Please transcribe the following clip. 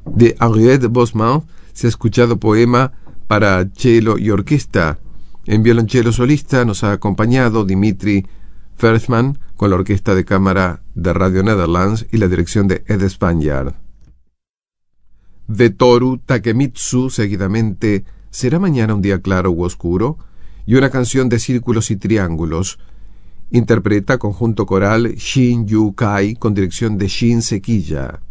De Henriette Bosman se ha escuchado poema para cello y orquesta. En violonchelo solista nos ha acompañado Dimitri Versman con la Orquesta de Cámara de Radio Netherlands y la dirección de Ed Spaniard. De Toru Takemitsu, seguidamente ¿Será mañana un día claro u oscuro? Y una canción de círculos y triángulos. Interpreta conjunto coral Shin Yu Kai con dirección de Shin Sekiya.